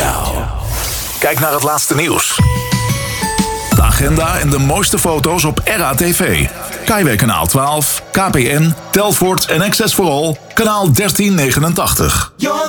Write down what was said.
Ciao. Kijk naar het laatste nieuws. De agenda en de mooiste foto's op RATV. Kaiway kanaal 12, KPN, Telfort en Access for All, kanaal 1389.